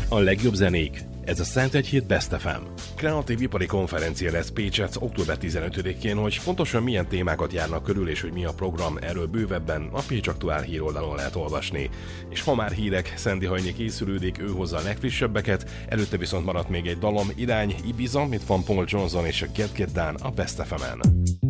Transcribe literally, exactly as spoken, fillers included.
A legjobb zenék. Ez a Szentegyhíd Best ef em. Kreatív ipari konferencia lesz Pécsett október tizenötödikén, hogy pontosan milyen témákat járnak körül és hogy mi a program, erről bővebben a Pécs Aktuál híroldalon lehet olvasni. És ha már hírek, Sandy Hajné készülődik, ő hozza a legfrissebbeket, előtte viszont maradt még egy dalom, Irány Ibiza, mit van Paul Johnson és a Get Get Done a Best ef emen.